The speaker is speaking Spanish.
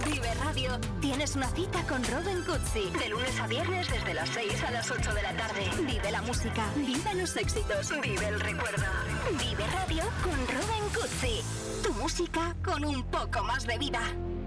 Vive Radio. Tienes una cita con Robin Cutsi. De lunes a viernes desde las 6 a las 8 de la tarde. Vive la música, vive los éxitos, vive el recuerdo. Vive Radio con Robin Cutsi. Tu música con un poco más de vida.